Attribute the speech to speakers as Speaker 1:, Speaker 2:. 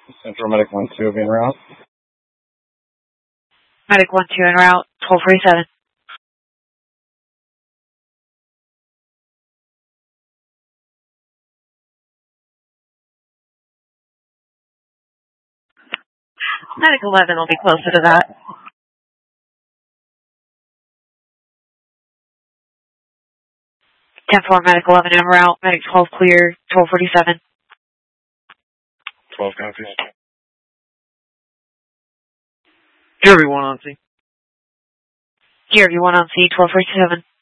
Speaker 1: Central Medic 1-2 being route.
Speaker 2: Medic 1-2 en route, 1247. Medic 11 will be closer to that. 10-4, Medic 11 en route, Medic 12 clear, 1247.
Speaker 1: 12 copies.
Speaker 3: Jeremy 1 on C.
Speaker 2: Jeremy 1 on C, 1247.